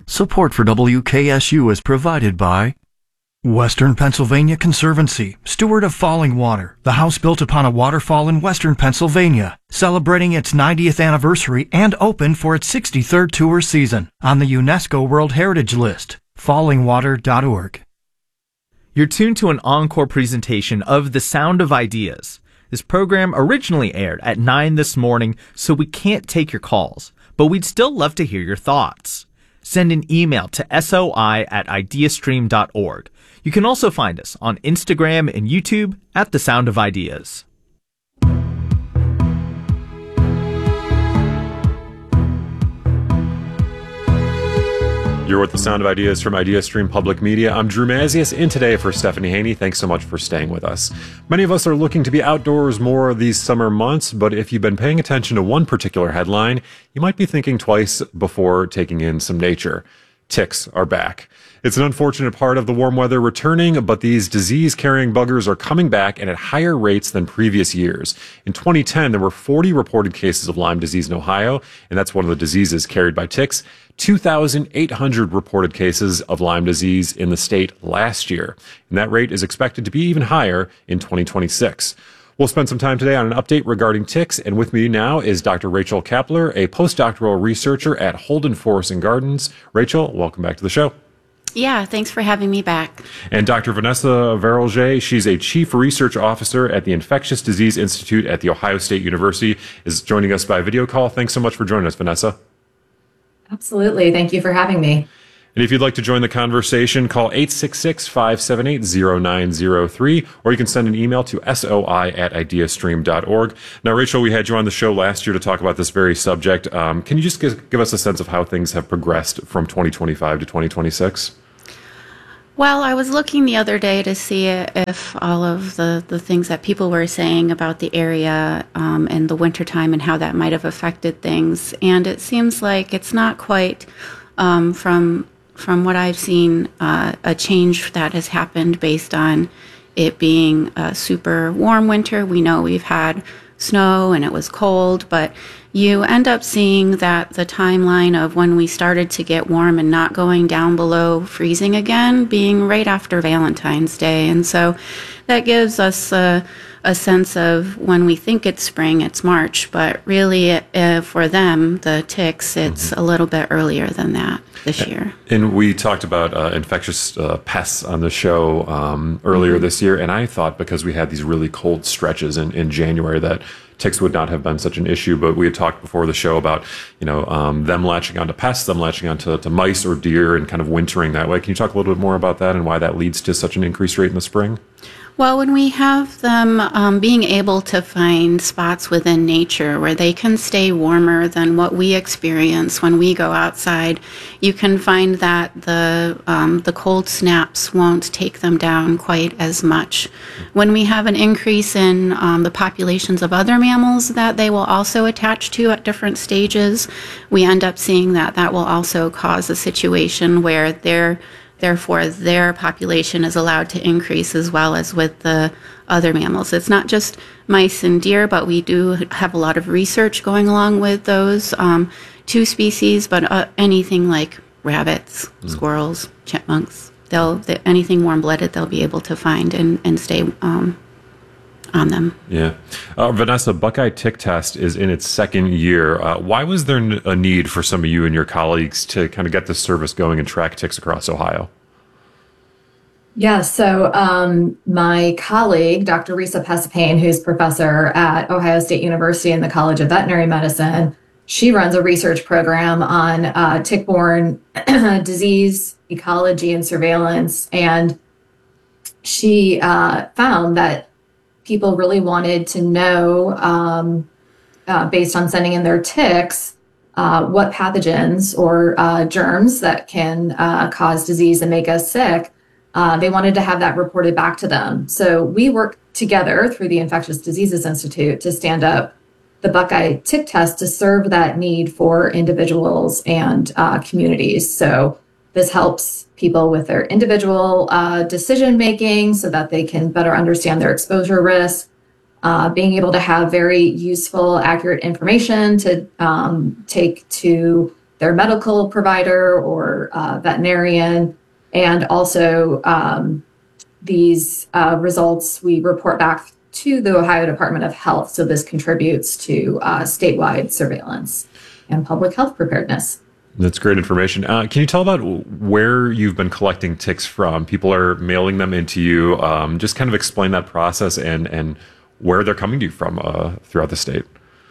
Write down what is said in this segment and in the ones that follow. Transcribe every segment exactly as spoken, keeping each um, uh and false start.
Support for W K S U is provided by Western Pennsylvania Conservancy, steward of falling water, the house built upon a waterfall in Western Pennsylvania, celebrating its ninetieth anniversary and open for its sixty-third tour season on the UNESCO World Heritage List. falling water dot org. You're tuned to an encore presentation of The Sound of Ideas. This program originally aired at nine this morning, so we can't take your calls, but we'd still love to hear your thoughts. Send an email to soi at ideastream dot org. You can also find us on Instagram and YouTube at The Sound of Ideas. You're with The Sound of Ideas from IdeaStream Public Media. I'm Drew Mazius, in today for Stephanie Haney. Thanks so much for staying with us. Many of us are looking to be outdoors more these summer months, but if you've been paying attention to one particular headline, you might be thinking twice before taking in some nature. Ticks are back. It's an unfortunate part of the warm weather returning, but these disease-carrying buggers are coming back and at higher rates than previous years. In twenty ten, there were forty reported cases of Lyme disease in Ohio, and that's one of the diseases carried by ticks. two thousand eight hundred reported cases of Lyme disease in the state last year, and that rate is expected to be even higher in twenty twenty-six. We'll spend some time today on an update regarding ticks, and with me now is Doctor Rachel Kapler, a postdoctoral researcher at Holden Forest and Gardens. Rachel, welcome back to the show. Yeah, thanks for having me back. And Doctor Vanessa Verolje, she's a chief research officer at the Infectious Disease Institute at The Ohio State University, is joining us by video call. Thanks so much for joining us, Vanessa. Absolutely. Thank you for having me. And if you'd like to join the conversation, call eight six six, five seven eight, zero nine zero three, or you can send an email to soi at ideastream dot org. Now, Rachel, we had you on the show last year to talk about this very subject. Um, can you just give, give us a sense of how things have progressed from twenty twenty-five to twenty twenty-six? Well, I was looking the other day to see if all of the, the things that people were saying about the area um, and the wintertime and how that might have affected things. And it seems like it's not quite um, from from what I've seen, uh, a change that has happened based on it being a super warm winter. We know we've had snow and it was cold, but you end up seeing that the timeline of when we started to get warm and not going down below freezing again being right after Valentine's Day. And so that gives us a, a sense of when we think it's spring, it's March, but really uh, for them, the ticks, it's mm-hmm. a little bit earlier than that this year. And we talked about uh, infectious uh, pests on the show um, earlier mm-hmm. this year, and I thought because we had these really cold stretches in, in January that ticks would not have been such an issue, but we had talked before the show about, you know, um, them latching onto pests, them latching onto to mice or deer and kind of wintering that way. Can you talk a little bit more about that and why that leads to such an increased rate in the spring? Well, when we have them um, being able to find spots within nature where they can stay warmer than what we experience when we go outside, you can find that the um, the cold snaps won't take them down quite as much. When we have an increase in um, the populations of other mammals that they will also attach to at different stages, we end up seeing that that will also cause a situation where they're Therefore, their population is allowed to increase as well as with the other mammals. It's not just mice and deer, but we do have a lot of research going along with those um, two species, but uh, anything like rabbits, mm. squirrels, chipmunks, they'll, they, anything warm-blooded they'll be able to find and, and stay um, on them. Yeah. Uh, Vanessa, Buckeye Tick Test is in its second year. Uh, why was there a need for some of you and your colleagues to kind of get this service going and track ticks across Ohio? Yeah, so um, my colleague, Doctor Risa Pesapane, who's professor at Ohio State University in the College of Veterinary Medicine, she runs a research program on uh, tick-borne disease, ecology, and surveillance. And she uh, found that people really wanted to know, um, uh, based on sending in their ticks, uh, what pathogens or uh, germs that can uh, cause disease and make us sick. Uh, they wanted to have that reported back to them. So we worked together through the Infectious Diseases Institute to stand up the Buckeye Tick Test to serve that need for individuals and uh, communities. So this helps people with their individual uh, decision making so that they can better understand their exposure risk, uh, being able to have very useful, accurate information to um, take to their medical provider or uh, veterinarian. And also um, these uh, results we report back to the Ohio Department of Health. So this contributes to uh, statewide surveillance and public health preparedness. That's great information. Uh, can you tell about where you've been collecting ticks from? People are mailing them into you. Um, just kind of explain that process and, and where they're coming to you from uh, throughout the state.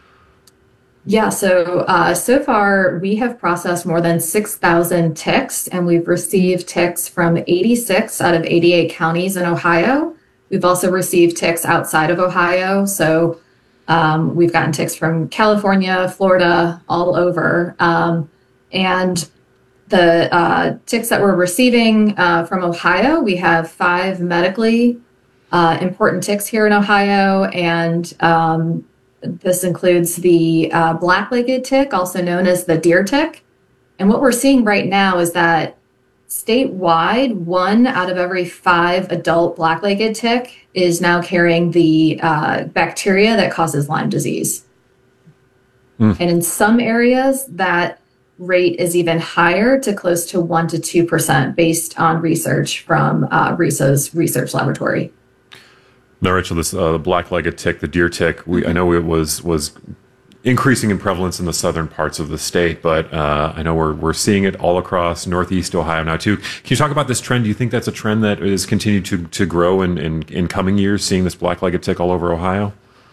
Yeah, so uh, so far we have processed more than six thousand ticks, and we've received ticks from eighty-six out of eighty-eight counties in Ohio. We've also received ticks outside of Ohio. So um, we've gotten ticks from California, Florida, all over. Um, and the uh, ticks that we're receiving uh, from Ohio, we have five medically uh, important ticks here in Ohio. And um, this includes the uh, black-legged tick, also known as the deer tick. And what we're seeing right now is that statewide, one out of every five adult black-legged tick is now carrying the uh, bacteria that causes Lyme disease. Mm. And in some areas, that rate is even higher, to close to one to two percent, based on research from uh, R I S A's research laboratory. Now, Rachel, this uh, the black-legged tick, the deer tick, we, I know it was was increasing in prevalence in the southern parts of the state, but uh, I know we're we're seeing it all across Northeast Ohio now too. Can you talk about this trend? Do you think that's a trend that is continued to to grow in, in, in coming years, seeing this black-legged tick all over Ohio?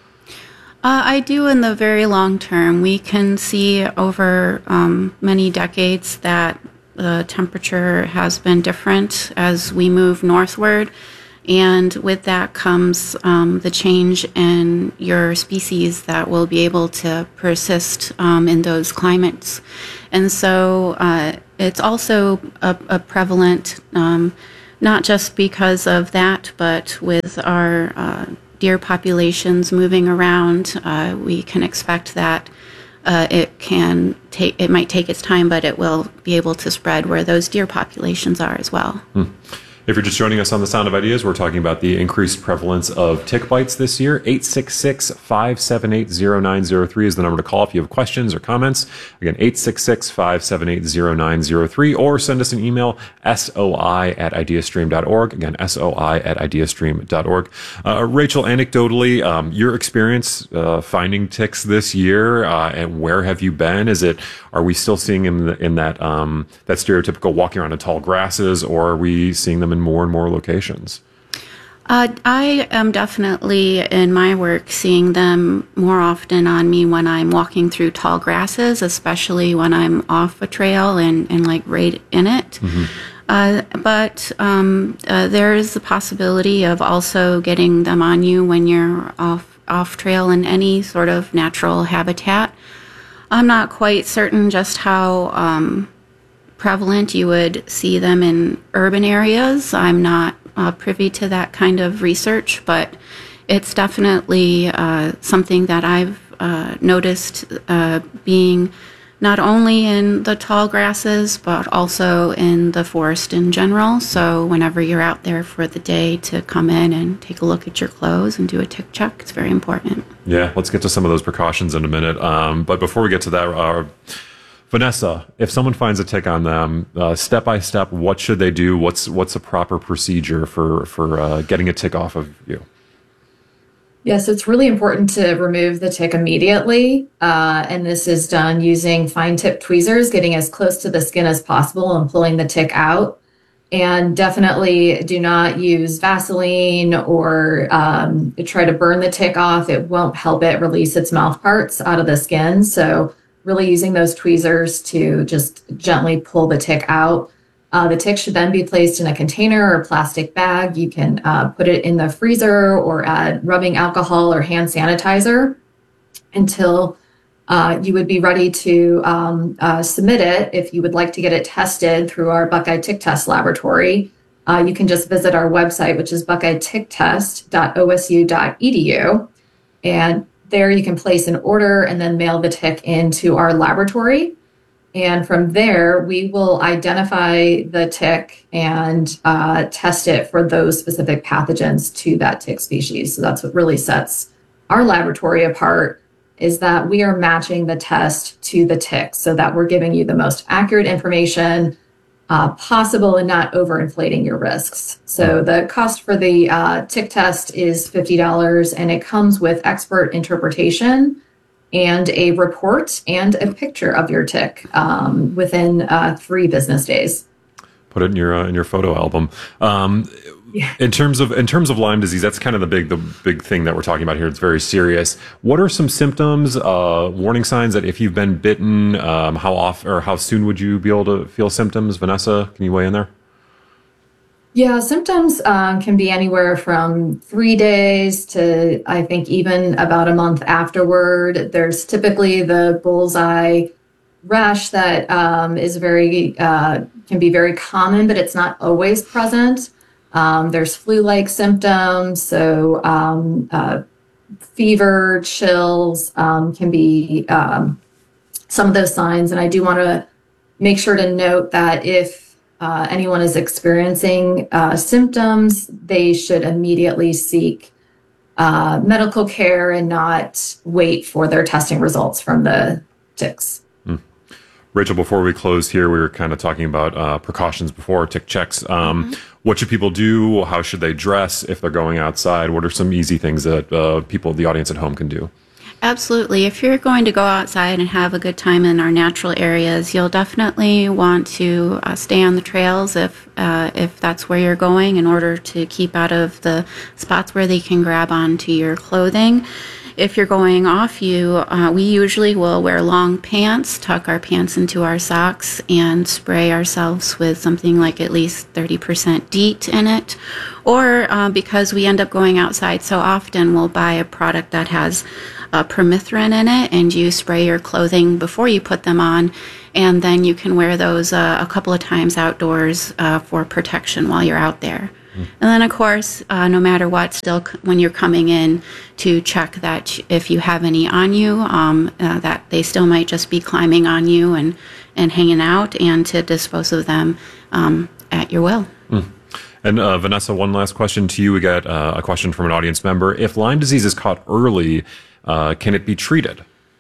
Uh, I do in the very long term. We can see over um, many decades that the temperature has been different as we move northward. And with that comes um, the change in your species that will be able to persist um, in those climates. And so uh, it's also a, a prevalent, um, not just because of that, but with our uh, deer populations moving around, uh, we can expect that uh, it can take, it might take its time, but it will be able to spread where those deer populations are as well. Hmm. If you're just joining us on The Sound of Ideas, we're talking about the increased prevalence of tick bites this year. eight six six, five seven eight, zero nine zero three is the number to call if you have questions or comments. Again, eight six six, five seven eight, zero nine zero three, or send us an email, soi at ideastream dot org. Again, soi at ideastream dot org. Uh, Rachel, anecdotally, um, your experience uh, finding ticks this year, uh, and where have you been? Is it, are we still seeing in, the, in that um, that stereotypical walking around in tall grasses, or are we seeing them in more and more locations? Uh, I am definitely in my work seeing them more often on me when I'm walking through tall grasses, especially when I'm off a trail and, and like right in it. Mm-hmm. Uh, but um, uh, there is the possibility of also getting them on you when you're off off trail in any sort of natural habitat. I'm not quite certain just how um, prevalent you would see them in urban areas. I'm not uh, privy to that kind of research, but it's definitely uh, something that I've uh, noticed uh, being not only in the tall grasses, but also in the forest in general. So whenever you're out there for the day, to come in and take a look at your clothes and do a tick check, it's very important. Yeah, let's get to some of those precautions in a minute. Um, but before we get to that, uh, Vanessa, if someone finds a tick on them, uh, step by step, what should they do? What's what's a proper procedure for for uh, getting a tick off of you? Yes, it's really important to remove the tick immediately, uh, and this is done using fine-tip tweezers, getting as close to the skin as possible and pulling the tick out. And definitely do not use Vaseline or um, try to burn the tick off. It won't help it release its mouth parts out of the skin. So really using those tweezers to just gently pull the tick out. Uh, the tick should then be placed in a container or plastic bag. You can uh, put it in the freezer or add rubbing alcohol or hand sanitizer until uh, you would be ready to um, uh, submit it. If you would like to get it tested through our Buckeye Tick Test Laboratory, uh, you can just visit our website, which is buckeye tick test dot o s u dot e d u. And there you can place an order and then mail the tick into our laboratory. And from there, we will identify the tick and uh, test it for those specific pathogens to that tick species. So that's what really sets our laboratory apart is that we are matching the test to the tick so that we're giving you the most accurate information uh, possible and not overinflating your risks. So the cost for the uh, tick test is fifty dollars, and it comes with expert interpretation and a report and a picture of your tick um, within uh, three business days. Put it in your uh, in your photo album. Um, yeah. In terms of in terms of Lyme disease, that's kind of the big the big thing that we're talking about here. It's very serious. What are some symptoms, uh, warning signs that if you've been bitten, um, how often or how soon would you be able to feel symptoms? Vanessa, can you weigh in there? Yeah, symptoms um, can be anywhere from three days to, I think, even about a month afterward. There's typically the bullseye rash that um, is very, uh, can be very common, but it's not always present. Um, there's flu-like symptoms, so um, uh, fever, chills um, can be um, some of those signs. And I do want to make sure to note that if Uh, anyone is experiencing uh, symptoms, they should immediately seek uh, medical care and not wait for their testing results from the ticks. Mm. Rachel, before we close here, we were kind of talking about uh, precautions before tick checks. Um, mm-hmm. What should people do? How should they dress if they're going outside? What are some easy things that uh, people, the audience at home, can do? Absolutely. If you're going to go outside and have a good time in our natural areas, you'll definitely want to uh, stay on the trails if uh, if that's where you're going, in order to keep out of the spots where they can grab onto your clothing. If you're going off you, uh, we usually will wear long pants, tuck our pants into our socks, and spray ourselves with something like at least thirty percent DEET in it. Or uh, because we end up going outside so often, we'll buy a product that has uh, permethrin in it, and you spray your clothing before you put them on, and then you can wear those uh, a couple of times outdoors uh, for protection while you're out there. And then, of course, uh, no matter what, still c- when you're coming in, to check that if you have any on you, um, uh, that they still might just be climbing on you and, and hanging out, and to dispose of them um, at your will. Mm. And uh, Vanessa, one last question to you. We got uh, a question from an audience member. If Lyme disease is caught early, uh, can it be treated?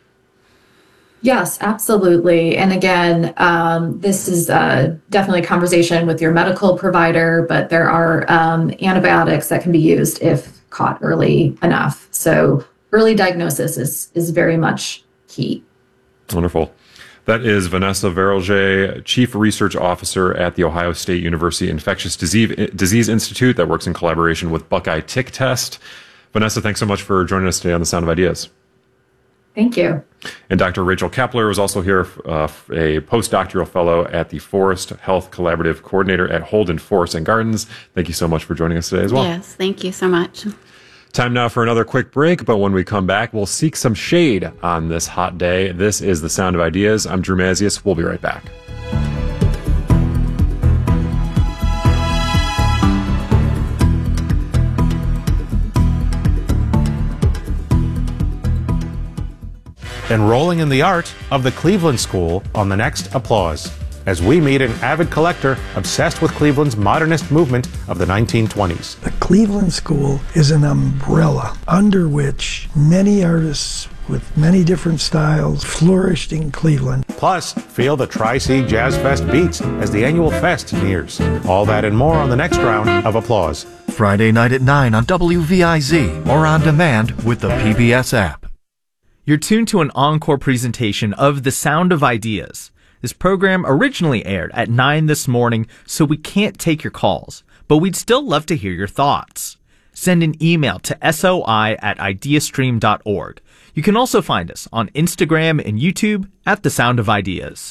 Yes, absolutely. And again, um, this is uh, definitely a conversation with your medical provider, but there are um, antibiotics that can be used if caught early enough. So early diagnosis is, is very much key. Wonderful. That is Vanessa Verolje, Chief Research Officer at the Ohio State University Infectious Disease, Disease Institute, that works in collaboration with Buckeye Tick Test. Vanessa, thanks so much for joining us today on The Sound of Ideas. Thank you. And Doctor Rachel Kapler was also here, uh, a postdoctoral fellow at the Forest Health Collaborative Coordinator at Holden Forest and Gardens. Thank you so much for joining us today as well. Yes, thank you so much. Time now for another quick break, but when we come back, we'll seek some shade on this hot day. This is The Sound of Ideas. I'm Drew Mazius. We'll be right back. Enrolling in the art of the Cleveland School on the next Applause, as we meet an avid collector obsessed with Cleveland's modernist movement of the nineteen twenties. The Cleveland School is an umbrella under which many artists with many different styles flourished in Cleveland. Plus, feel the Tri-C Jazz Fest beats as the annual fest nears. All that and more on the next round of Applause. Friday night at nine on W V I Z or on demand with the P B S app. You're tuned to an encore presentation of The Sound of Ideas. This program originally aired at nine this morning, so we can't take your calls, but we'd still love to hear your thoughts. Send an email to soi at ideastream dot org. You can also find us on Instagram and YouTube at The Sound of Ideas.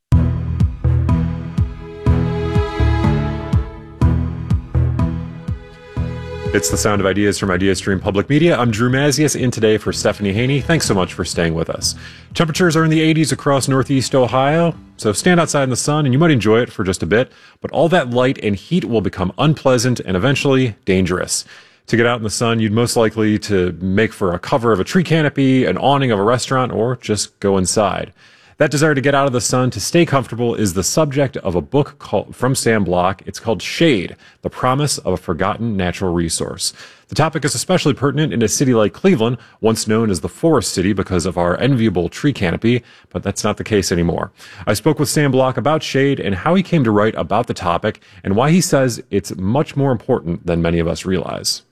It's The Sound of Ideas from IdeaStream Public Media. I'm Drew Mazius, in today for Stephanie Haney. Thanks so much for staying with us. Temperatures are in the eighties across northeast Ohio, so stand outside in the sun and you might enjoy it for just a bit, but all that light and heat will become unpleasant and eventually dangerous. To get out in the sun, you'd most likely to make for a cover of a tree canopy, an awning of a restaurant, or just go inside. That desire to get out of the sun, to stay comfortable, is the subject of a book called, from Sam Block. It's called Shade, The Promise of a Forgotten Natural Resource. The topic is especially pertinent in a city like Cleveland, once known as the Forest City because of our enviable tree canopy, but that's not the case anymore. I spoke with Sam Block about shade and how he came to write about the topic and why he says it's much more important than many of us realize.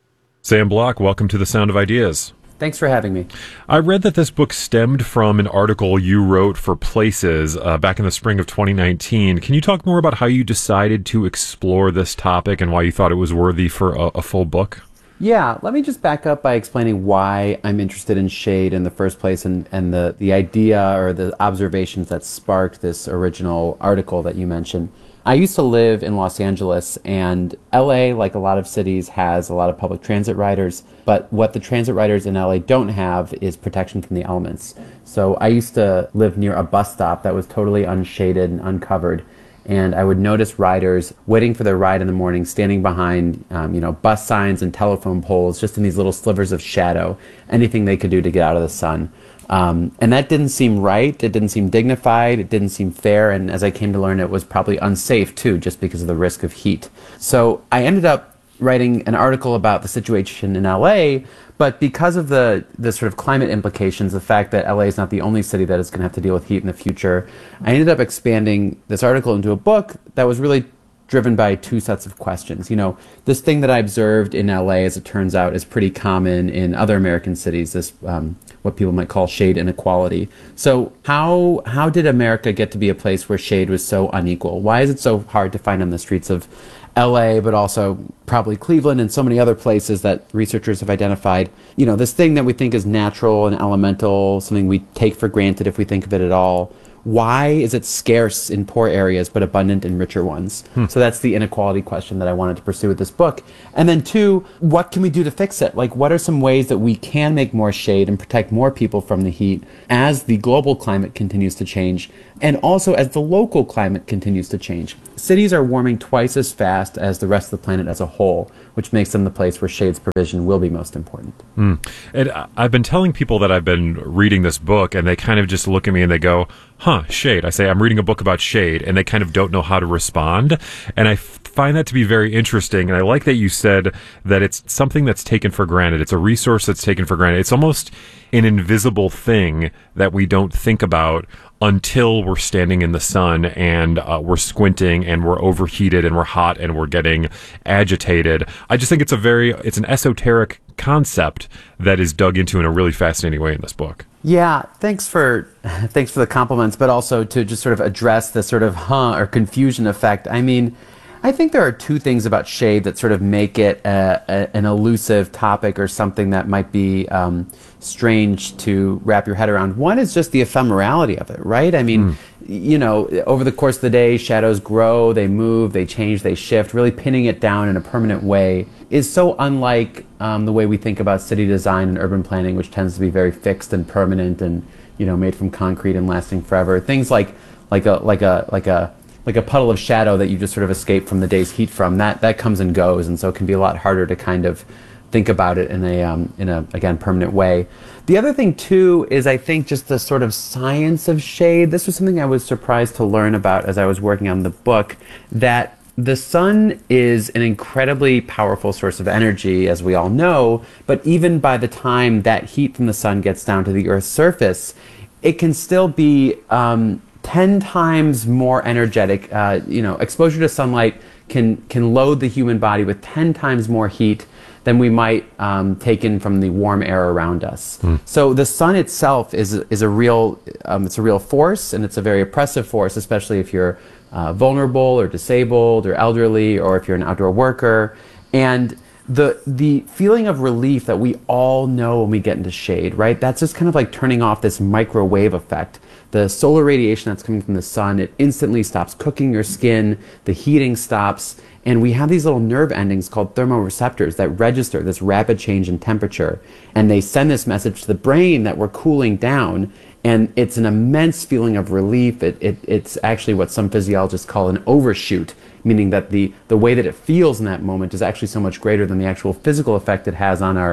Sam Block, welcome to The Sound of Ideas. Thanks for having me. I read that this book stemmed from an article you wrote for Places uh, back in the spring of twenty nineteen. Can you talk more about how you decided to explore this topic and why you thought it was worthy for a, a full book? Yeah, let me just back up by explaining why I'm interested in shade in the first place and, and the, the idea or the observations that sparked this original article that you mentioned. I used to live in Los Angeles, and L A, like a lot of cities, has a lot of public transit riders, but what the transit riders in L A don't have is protection from the elements. So I used to live near a bus stop that was totally unshaded and uncovered, and I would notice riders waiting for their ride in the morning, standing behind um, you know, bus signs and telephone poles, just in these little slivers of shadow, anything they could do to get out of the sun. Um, and that didn't seem right, it didn't seem dignified, it didn't seem fair, and as I came to learn, it was probably unsafe too, just because of the risk of heat. So I ended up writing an article about the situation in L A, but because of the, the sort of climate implications, the fact that L A is not the only city that is going to have to deal with heat in the future, I ended up expanding this article into a book that was really driven by two sets of questions. You know, this thing that I observed in L A, as it turns out, is pretty common in other American cities, this um, what people might call shade inequality. So how how did America get to be a place where shade was so unequal? Why is it so hard to find on the streets of L A, but also probably Cleveland and so many other places that researchers have identified? You know, this thing that we think is natural and elemental, something we take for granted if we think of it at all. Why is it scarce in poor areas but abundant in richer ones? Hmm. So that's the inequality question that I wanted to pursue with this book. And then two, what can we do to fix it? Like, what are some ways that we can make more shade and protect more people from the heat as the global climate continues to change, and also as the local climate continues to change? Cities are warming twice as fast as the rest of the planet as a whole, which makes them the place where shade's provision will be most important. Mm. And I've been telling people that I've been reading this book, and they kind of just look at me and they go, huh, shade. I say, I'm reading a book about shade, and they kind of don't know how to respond. And I f- find that to be very interesting. And I like that you said that it's something that's taken for granted. It's a resource that's taken for granted. It's almost an invisible thing that we don't think about until we're standing in the sun and uh, we're squinting and we're overheated and we're hot and we're getting agitated. I just think it's a very, it's an esoteric concept that is dug into in a really fascinating way in this book. Yeah, thanks for thanks for the compliments, but also to just sort of address the sort of huh or confusion effect. I mean, I think there are two things about shade that sort of make it a, a, an elusive topic or something that might be um, strange to wrap your head around. One is just the ephemerality of it, right? I mean, mm. you know, over the course of the day, shadows grow, they move, they change, they shift. Really pinning it down in a permanent way is so unlike um, the way we think about city design and urban planning, which tends to be very fixed and permanent and, you know, made from concrete and lasting forever. Things like like a like a like a like a puddle of shadow that you just sort of escape from the day's heat from, that that comes and goes, and so it can be a lot harder to kind of think about it in a um, in a again permanent way. The other thing too is I think just the sort of science of shade. This was something I was surprised to learn about as I was working on the book, that the sun is an incredibly powerful source of energy, as we all know, but even by the time that heat from the sun gets down to the Earth's surface, it can still be um, ten times more energetic. Uh, you know, exposure to sunlight can can load the human body with ten times more heat than we might um, take in from the warm air around us. Mm. So the sun itself is is a real um, it's a real force, and it's a very oppressive force, especially if you're uh, vulnerable or disabled or elderly, or if you're an outdoor worker. And the the feeling of relief that we all know when we get into shade, right? That's just kind of like turning off this microwave effect. The solar radiation that's coming from the sun, it instantly stops cooking your skin, the heating stops, and we have these little nerve endings called thermoreceptors that register this rapid change in temperature, and they send this message to the brain that we're cooling down, and it's an immense feeling of relief. It, it, it's actually what some physiologists call an overshoot, meaning that the, the way that it feels in that moment is actually so much greater than the actual physical effect it has on our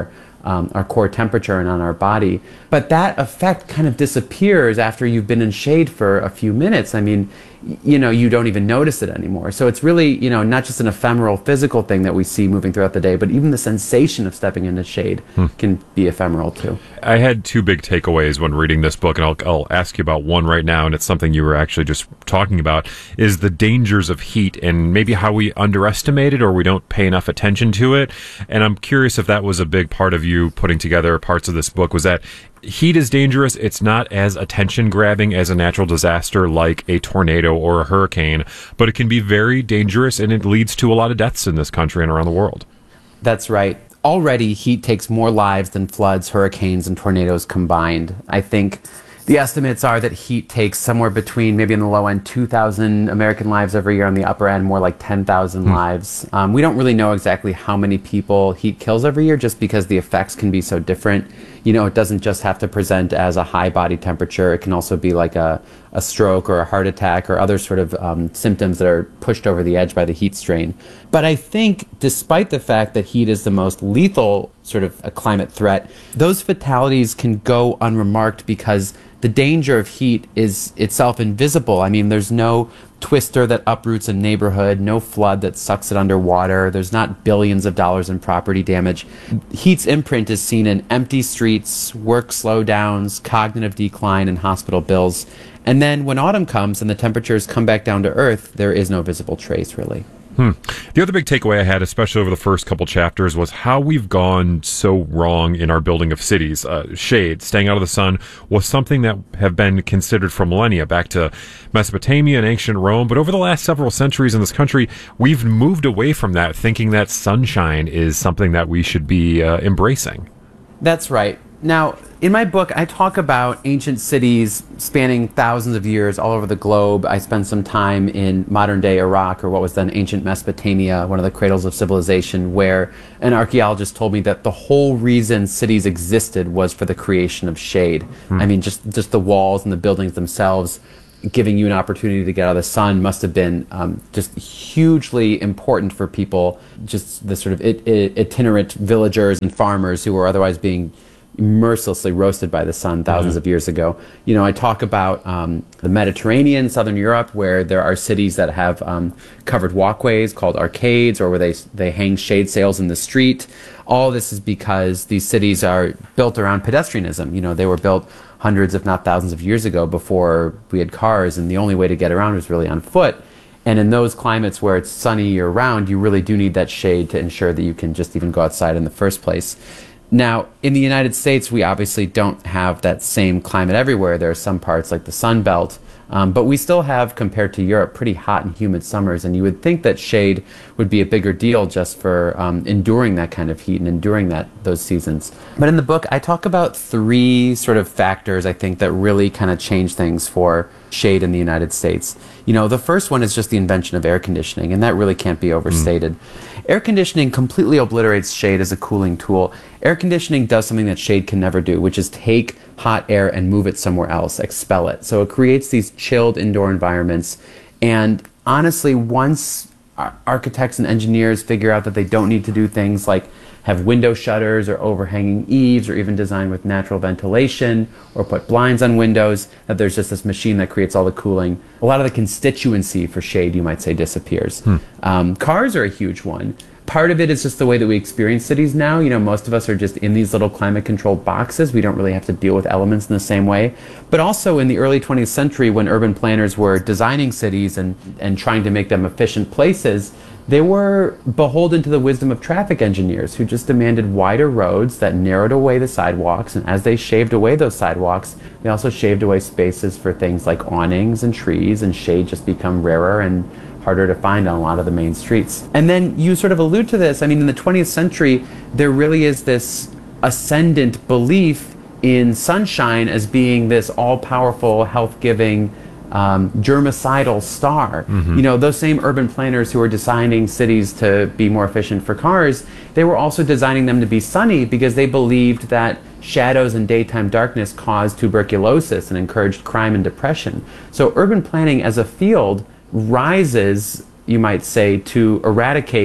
um, our core temperature and on our body. But that effect kind of disappears after you've been in shade for a few minutes. I mean, you know, you don't even notice it anymore. So it's really, you know, not just an ephemeral physical thing that we see moving throughout the day, but even the sensation of stepping into shade hmm. can be ephemeral too. I had two big takeaways when reading this book, and I'll, I'll ask you about one right now, and it's something you were actually just talking about, is the dangers of heat and maybe how we underestimate it or we don't pay enough attention to it. And I'm curious if that was a big part of you putting together parts of this book, was that heat is dangerous. It's not as attention grabbing as a natural disaster like a tornado or a hurricane, but it can be very dangerous, and it leads to a lot of deaths in this country and around the world. That's right. Already, heat takes more lives than floods, hurricanes, and tornadoes combined. I think the estimates are that heat takes somewhere between, maybe in the low end, two thousand American lives every year, on the upper end, more like ten thousand mm. lives. Um, we don't really know exactly how many people heat kills every year, just because the effects can be so different. You know, it doesn't just have to present as a high body temperature. It can also be like a, a stroke or a heart attack or other sort of um, symptoms that are pushed over the edge by the heat strain. But I think, despite the fact that heat is the most lethal sort of a climate threat, those fatalities can go unremarked because the danger of heat is itself invisible. I mean, there's no twister that uproots a neighborhood, no flood that sucks it underwater. There's not billions of dollars in property damage. Heat's imprint is seen in empty streets, work slowdowns, cognitive decline, and hospital bills. And then when autumn comes and the temperatures come back down to earth, there is no visible trace, really. Hmm. The other big takeaway I had, especially over the first couple chapters, was how we've gone so wrong in our building of cities. Uh, shade, staying out of the sun, was something that have been considered for millennia, back to Mesopotamia and ancient Rome. But over the last several centuries in this country, we've moved away from that, thinking that sunshine is something that we should be uh, embracing. That's right. Now, in my book, I talk about ancient cities spanning thousands of years all over the globe. I spend some time in modern-day Iraq, or what was then ancient Mesopotamia, one of the cradles of civilization, where an archaeologist told me that the whole reason cities existed was for the creation of shade. Hmm. I mean, just, just the walls and the buildings themselves giving you an opportunity to get out of the sun must have been um, just hugely important for people, just the sort of it, it, itinerant villagers and farmers who were otherwise being mercilessly roasted by the sun thousands mm-hmm. of years ago. You know, I talk about um, the Mediterranean, Southern Europe, where there are cities that have um, covered walkways called arcades, or where they they hang shade sails in the street. All this is because these cities are built around pedestrianism. You know, they were built hundreds, if not thousands of years ago, before we had cars, and the only way to get around was really on foot. And in those climates where it's sunny year-round, you really do need that shade to ensure that you can just even go outside in the first place. Now, in the United States, we obviously don't have that same climate everywhere. There are some parts like the Sun Belt, um, but we still have, compared to Europe, pretty hot and humid summers, and you would think that shade would be a bigger deal just for um, enduring that kind of heat and enduring that those seasons. But in the book, I talk about three sort of factors, I think, that really kind of change things for shade in the United States. You know, the first one is just the invention of air conditioning, and that really can't be overstated. Mm. Air conditioning completely obliterates shade as a cooling tool. Air conditioning does something that shade can never do, which is take hot air and move it somewhere else, expel it. So it creates these chilled indoor environments. And honestly, once architects and engineers figure out that they don't need to do things like have window shutters or overhanging eaves, or even design with natural ventilation, or put blinds on windows, that there's just this machine that creates all the cooling, a lot of the constituency for shade, you might say, disappears. Hmm. Um, cars are a huge one. Part of it is just the way that we experience cities now. You know, most of us are just in these little climate-controlled boxes. We don't really have to deal with elements in the same way. But also in the early twentieth century, when urban planners were designing cities and, and trying to make them efficient places, they were beholden to the wisdom of traffic engineers, who just demanded wider roads that narrowed away the sidewalks. And as they shaved away those sidewalks, they also shaved away spaces for things like awnings and trees, and shade just become rarer and harder to find on a lot of the main streets. And then you sort of allude to this. I mean, in the twentieth century, there really is this ascendant belief in sunshine as being this all-powerful, health-giving, Um, germicidal star. Mm-hmm. You know, those same urban planners who were designing cities to be more efficient for cars, they were also designing them to be sunny because they believed that shadows and daytime darkness caused tuberculosis and encouraged crime and depression. So urban planning as a field rises, you might say, to eradicate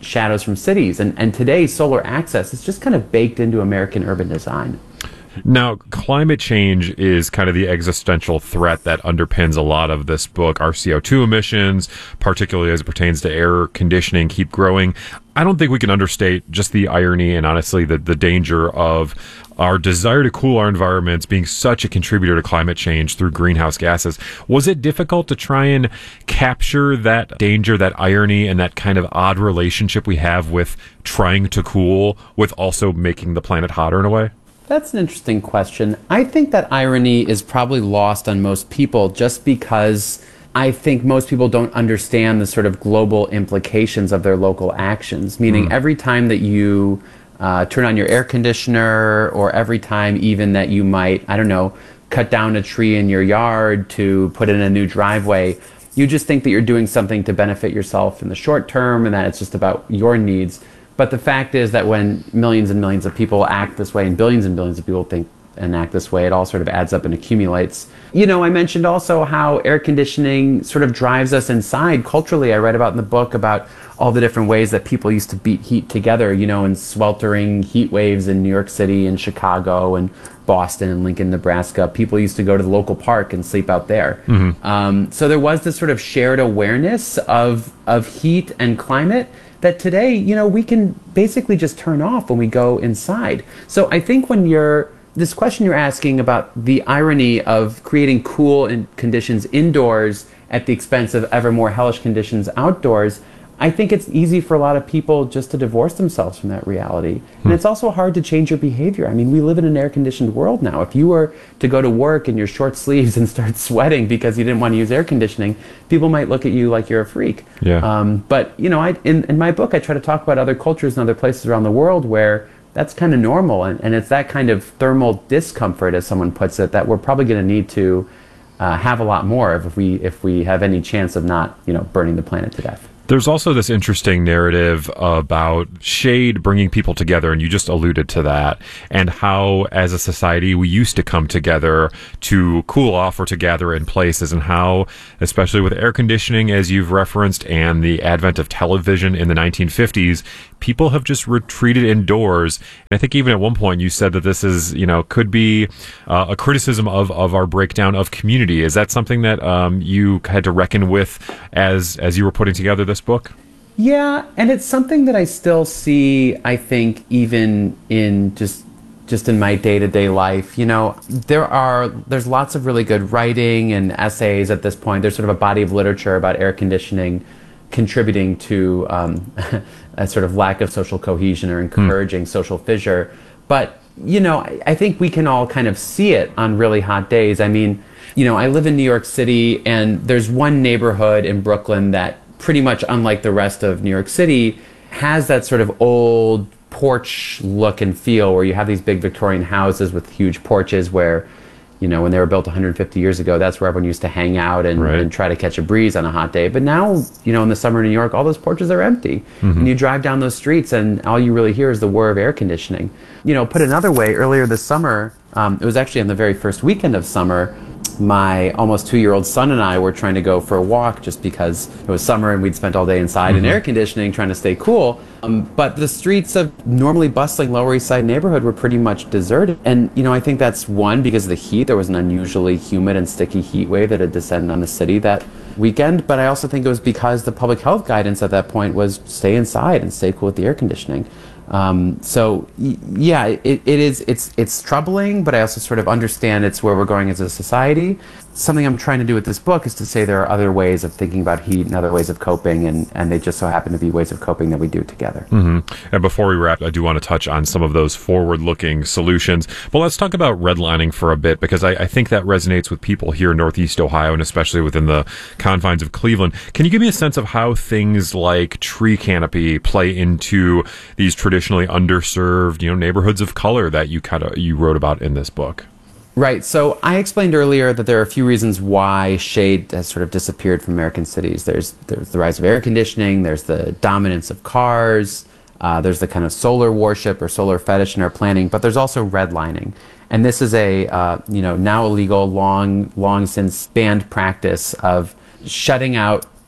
shadows from cities. And, and today, solar access is just kind of baked into American urban design. Now, climate change is kind of the existential threat that underpins a lot of this book. Our C O two emissions, particularly as it pertains to air conditioning, keep growing. I don't think we can understate just the irony and honestly the, the danger of our desire to cool our environments being such a contributor to climate change through greenhouse gases. Was it difficult to try and capture that danger, that irony, and that kind of odd relationship we have with trying to cool with also making the planet hotter in a way? That's an interesting question. I think that irony is probably lost on most people just because I think most people don't understand the sort of global implications of their local actions. Meaning mm. every time that you uh, turn on your air conditioner, or every time even that you might, I don't know, cut down a tree in your yard to put in a new driveway, you just think that you're doing something to benefit yourself in the short term and that it's just about your needs. But the fact is that when millions and millions of people act this way and billions and billions of people think and act this way, it all sort of adds up and accumulates. You know, I mentioned also how air conditioning sort of drives us inside culturally. I read about in the book about all the different ways that people used to beat heat together, you know, in sweltering heat waves in New York City and Chicago and Boston and Lincoln, Nebraska. People used to go to the local park and sleep out there. Mm-hmm. Um, so there was this sort of shared awareness of of heat and climate that today, you know, we can basically just turn off when we go inside. So I think when you're, this question you're asking about the irony of creating cool in conditions indoors at the expense of ever more hellish conditions outdoors, I think it's easy for a lot of people just to divorce themselves from that reality. Hmm. And it's also hard to change your behavior. I mean, we live in an air-conditioned world now. If you were to go to work in your short sleeves and start sweating because you didn't want to use air conditioning, people might look at you like you're a freak. Yeah. Um, but, you know, I, in, in my book, I try to talk about other cultures and other places around the world where that's kind of normal. And, and it's that kind of thermal discomfort, as someone puts it, that we're probably going to need to uh, have a lot more of if we, if we have any chance of not, you know, burning the planet to death. There's also this interesting narrative about shade bringing people together, and you just alluded to that, and how as a society we used to come together to cool off or to gather in places, and how, especially with air conditioning, as you've referenced, and the advent of television in the nineteen fifties, people have just retreated indoors. And I think even at one point you said that this is, you know, could be uh, a criticism of, of our breakdown of community. Is that something that um, you had to reckon with as as you were putting together this book? Yeah, and it's something that I still see, I think, even in just just in my day-to-day life. You know, there are there's lots of really good writing and essays at this point. There's sort of a body of literature about air conditioning contributing to um, a sort of lack of social cohesion or encouraging mm. social fissure. But, you know, I, I think we can all kind of see it on really hot days. I mean, you know, I live in New York City, and there's one neighborhood in Brooklyn that pretty much, unlike the rest of New York City, has that sort of old porch look and feel where you have these big Victorian houses with huge porches where, you know, when they were built one hundred fifty years ago, that's where everyone used to hang out and, right. and try to catch a breeze on a hot day. But now, you know, in the summer in New York, all those porches are empty. Mm-hmm. And you drive down those streets and all you really hear is the whir of air conditioning. You know, put another way, earlier this summer, um, it was actually on the very first weekend of summer, my almost two-year-old son and I were trying to go for a walk just because it was summer and we'd spent all day inside mm-hmm. in air conditioning trying to stay cool. Um, but the streets of normally bustling Lower East Side neighborhood were pretty much deserted. And, you know, I think that's one, because of the heat. There was an unusually humid and sticky heat wave that had descended on the city that weekend. But I also think it was because the public health guidance at that point was stay inside and stay cool with the air conditioning. Um, so y- yeah, it, it is, it's, it's troubling, but I also sort of understand it's where we're going as a society. Something I'm trying to do with this book is to say there are other ways of thinking about heat and other ways of coping, and, and they just so happen to be ways of coping that we do together. Mm-hmm. And before we wrap, I do want to touch on some of those forward-looking solutions. But let's talk about redlining for a bit, because I, I think that resonates with people here in Northeast Ohio, and especially within the confines of Cleveland. Can you give me a sense of how things like tree canopy play into these traditionally underserved, you know, neighborhoods of color that you kind of you wrote about in this book? Right. So I explained earlier that there are a few reasons why shade has sort of disappeared from American cities. There's there's the rise of air conditioning. There's the dominance of cars. Uh, there's the kind of solar worship or solar fetish in our planning. But there's also redlining, and this is a uh, you know now illegal, long long since banned practice of shutting out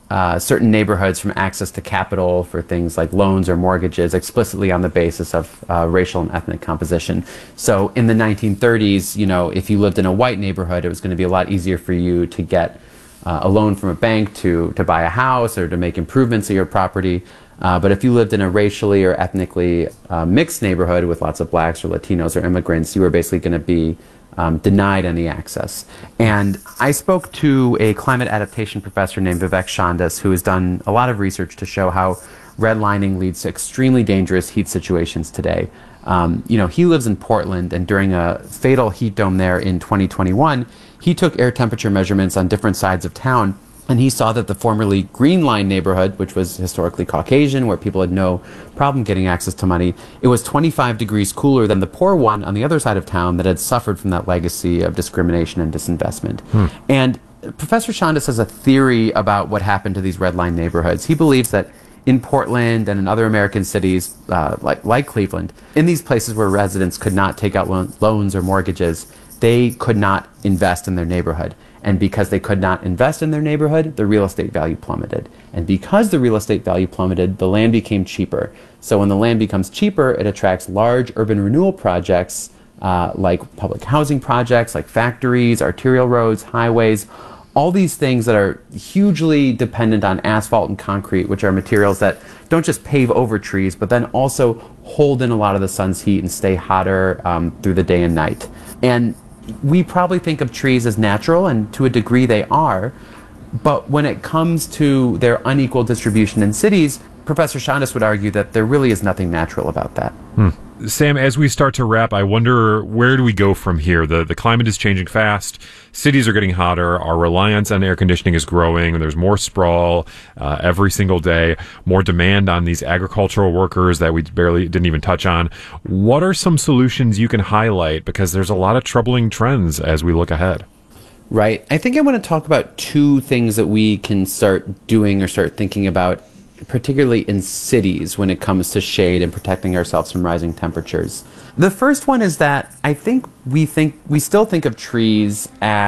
uh, certain neighborhoods from access to capital for things like loans or mortgages explicitly on the basis of uh, racial and ethnic composition. So in the nineteen thirties, you know, if you lived in a white neighborhood, it was going to be a lot easier for you to get uh, a loan from a bank to, to buy a house or to make improvements to your property. Uh, but if you lived in a racially or ethnically uh, mixed neighborhood with lots of blacks or Latinos or immigrants, you were basically going to be um, denied any access. And I spoke to a climate adaptation professor named Vivek Chandas, who has done a lot of research to show how redlining leads to extremely dangerous heat situations today. Um, you know, he lives in Portland, and during a fatal heat dome there in twenty twenty-one, he took air temperature measurements on different sides of town. And he saw that the formerly Green Line neighborhood, which was historically Caucasian, where people had no problem getting access to money, it was twenty-five degrees cooler than the poor one on the other side of town that had suffered from that legacy of discrimination and disinvestment. Hmm. And Professor Chandas has a theory about what happened to these red line neighborhoods. He believes that in Portland and in other American cities uh, like, like Cleveland, in these places where residents could not take out lo- loans or mortgages, they could not invest in their neighborhood. And because they could not invest in their neighborhood, the real estate value plummeted. And because the real estate value plummeted, the land became cheaper. So when the land becomes cheaper, it attracts large urban renewal projects uh, like public housing projects, like factories, arterial roads, highways, all these things that are hugely dependent on asphalt and concrete, which are materials that don't just pave over trees, but then also hold in a lot of the sun's heat and stay hotter um, through the day and night. And we probably think of trees as natural, and to a degree they are, but when it comes to their unequal distribution in cities, Professor Chandas would argue that there really is nothing natural about that. Hmm. Sam, as we start to wrap, I wonder, where do we go from here? The the climate is changing fast. Cities are getting hotter. Our reliance on air conditioning is growing. There's more sprawl uh, every single day, more demand on these agricultural workers that we barely didn't even touch on. What are some solutions you can highlight? Because there's a lot of troubling trends as we look ahead. Right. I think I want to talk about two things that we can start doing or start thinking about, particularly in cities when it comes to shade and protecting ourselves from rising temperatures. The first one is that I think we think we still think of trees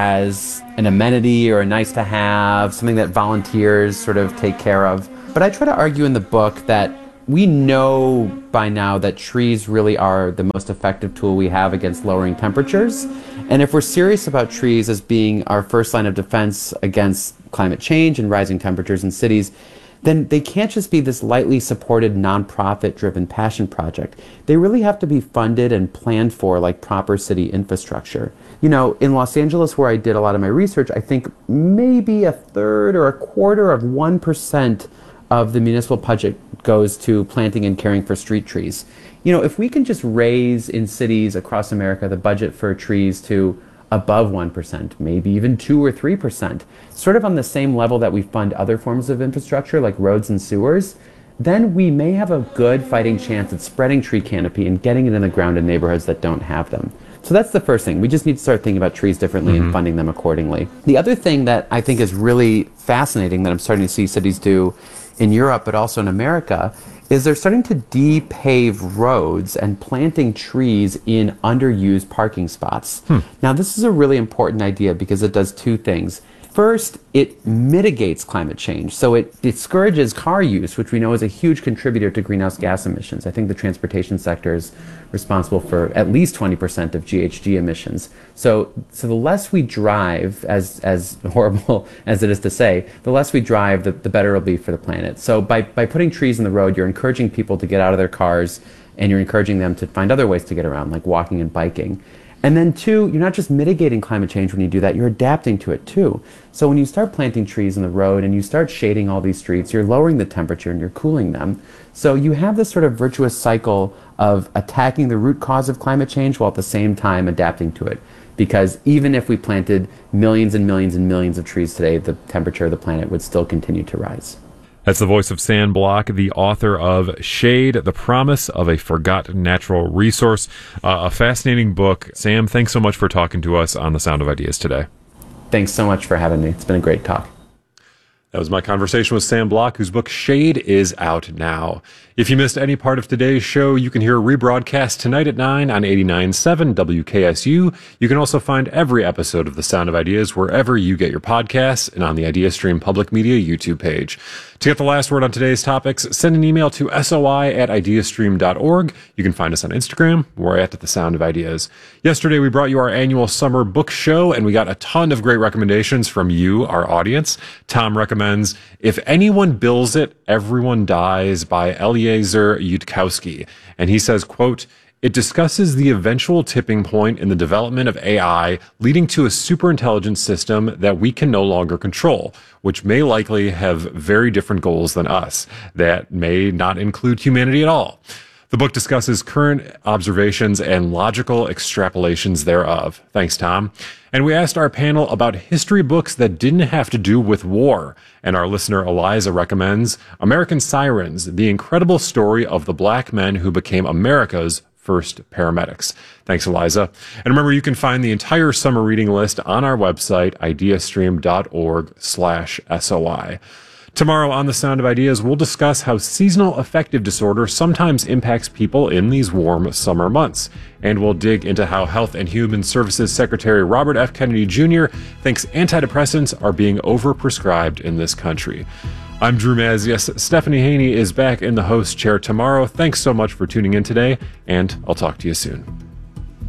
as an amenity or a nice to have, something that volunteers sort of take care of. But I try to argue in the book that we know by now that trees really are the most effective tool we have against lowering temperatures. And if we're serious about trees as being our first line of defense against climate change and rising temperatures in cities, then they can't just be this lightly supported, nonprofit-driven passion project. They really have to be funded and planned for like proper city infrastructure. You know, in Los Angeles, where I did a lot of my research, I think maybe a third or a quarter of one percent of the municipal budget goes to planting and caring for street trees. You know, if we can just raise in cities across America the budget for trees to above one percent, maybe even two or three percent, sort of on the same level that we fund other forms of infrastructure like roads and sewers, then we may have a good fighting chance at spreading tree canopy and getting it in the ground in neighborhoods that don't have them. So that's the first thing. We just need to start thinking about trees differently mm-hmm. and funding them accordingly. The other thing that I think is really fascinating that I'm starting to see cities do in Europe, but also in America, is they're starting to de-pave roads and planting trees in underused parking spots. Hmm. Now, this is a really important idea because it does two things. First, it mitigates climate change. So it discourages car use, which we know is a huge contributor to greenhouse gas emissions. I think the transportation sector is responsible for at least twenty percent of G H G emissions. So so the less we drive, as as horrible as it is to say, the less we drive, the, the better it'll be for the planet. So by, by putting trees in the road, you're encouraging people to get out of their cars, and you're encouraging them to find other ways to get around, like walking and biking. And then two, you're not just mitigating climate change when you do that, you're adapting to it too. So when you start planting trees in the road and you start shading all these streets, you're lowering the temperature and you're cooling them. So you have this sort of virtuous cycle of attacking the root cause of climate change while at the same time adapting to it. Because even if we planted millions and millions and millions of trees today, the temperature of the planet would still continue to rise. That's the voice of Sam Bloch, the author of Shade, The Promise of a Forgotten Natural Resource. Uh, a fascinating book. Sam, thanks so much for talking to us on The Sound of Ideas today. Thanks so much for having me. It's been a great talk. That was my conversation with Sam Block, whose book Shade is out now. If you missed any part of today's show, you can hear a rebroadcast tonight at nine on eighty-nine point seven W K S U. You can also find every episode of The Sound of Ideas wherever you get your podcasts and on the IdeaStream Public Media YouTube page. To get the last word on today's topics, send an email to soi at ideastream dot org. You can find us on Instagram. We're at The Sound of Ideas. Yesterday, we brought you our annual summer book show, and we got a ton of great recommendations from you, our audience. Tom recommends If Anyone Bills It, Everyone Dies by Eliezer Yudkowsky. And he says, quote, "It discusses the eventual tipping point in the development of A I leading to a superintelligent system that we can no longer control, which may likely have very different goals than us, that may not include humanity at all. The book discusses current observations and logical extrapolations thereof." Thanks, Tom. And we asked our panel about history books that didn't have to do with war. And our listener Eliza recommends American Sirens, the incredible story of the black men who became America's first paramedics. Thanks, Eliza. And remember, you can find the entire summer reading list on our website, ideastream dot org slash S O I. Tomorrow on The Sound of Ideas, we'll discuss how seasonal affective disorder sometimes impacts people in these warm summer months. And we'll dig into how Health and Human Services Secretary Robert F. Kennedy Junior thinks antidepressants are being overprescribed in this country. I'm Drew Mazias. Stephanie Haney is back in the host chair tomorrow. Thanks so much for tuning in today, and I'll talk to you soon.